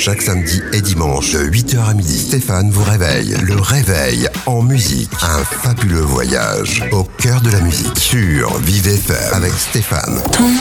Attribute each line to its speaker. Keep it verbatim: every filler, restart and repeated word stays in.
Speaker 1: Chaque samedi et dimanche, de huit heures à midi, Stéphane vous réveille. Le réveil en musique. Un fabuleux voyage au cœur de la musique sur Vive F M avec Stéphane.
Speaker 2: Ton